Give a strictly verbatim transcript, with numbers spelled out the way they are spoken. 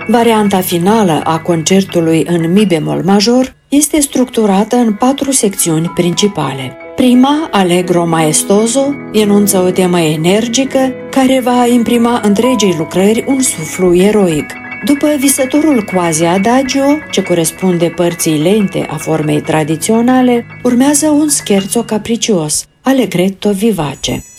Varianta finală a concertului în mi bemol major este structurată în patru secțiuni principale. Prima, Allegro maestoso, enunță o temă energică care va imprima întregii lucrări un suflu eroic. După visătorul quasi adagio, ce corespunde părții lente a formei tradiționale, urmează un scherzo capricios, Allegretto vivace.